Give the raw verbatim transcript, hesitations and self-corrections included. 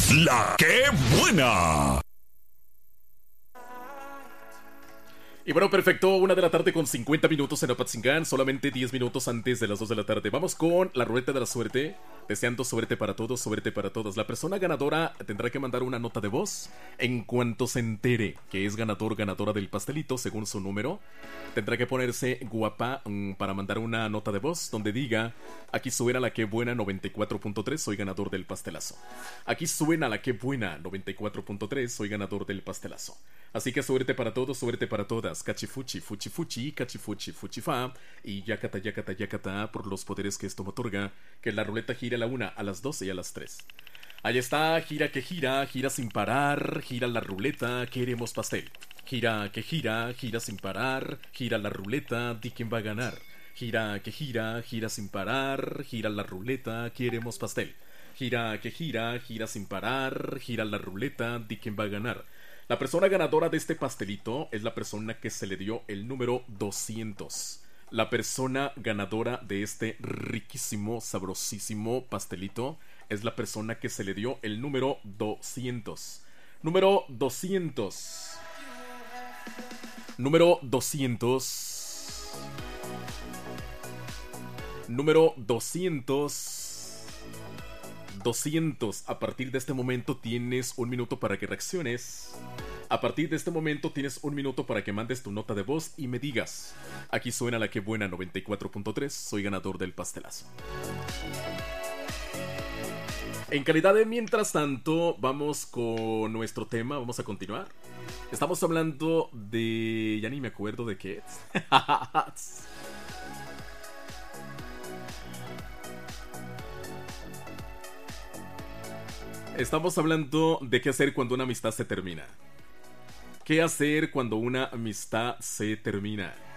La que buena. Y bueno, perfecto, una de la tarde con cincuenta minutos en Apatzingán, solamente diez minutos antes de las dos de la tarde. Vamos con la ruleta de la suerte, deseando suerte para todos, suerte para todas. La persona ganadora tendrá que mandar una nota de voz en cuanto se entere que es ganador, ganadora del pastelito, según su número. Tendrá que ponerse guapa mmm, para mandar una nota de voz donde diga: aquí suena la que buena noventa y cuatro punto tres, soy ganador del pastelazo. Aquí suena la que buena noventa y cuatro punto tres, soy ganador del pastelazo. Así que suerte para todos, suerte para todas. Cachifuchi, fuchi fuchi, cachifuchi, fuchi fa. Y yacata, yacata, yacata, por los poderes que esto me otorga. Que la ruleta gire a la una, a las doce y a las tres. Ahí está, gira que gira, gira sin parar. Gira la ruleta, queremos pastel. Gira que gira, gira sin parar. Gira la ruleta, di quién va a ganar. Gira que gira, gira sin parar. Gira la ruleta, queremos pastel. Gira que gira, gira sin parar. Gira la ruleta, di quién va a ganar. La persona ganadora de este pastelito es la persona que se le dio el número doscientos. La persona ganadora de este riquísimo, sabrosísimo pastelito es la persona que se le dio el número doscientos. Número doscientos. Número doscientos. Número doscientos. doscientos. A partir de este momento tienes un minuto para que reacciones. A partir de este momento tienes un minuto para que mandes tu nota de voz y me digas: aquí suena la que buena noventa y cuatro punto tres, soy ganador del pastelazo. En calidad de mientras tanto, vamos con nuestro tema, vamos a continuar. Estamos hablando de... ya ni me acuerdo de qué es. Estamos hablando de qué hacer cuando una amistad se termina. ¿Qué hacer cuando una amistad se termina?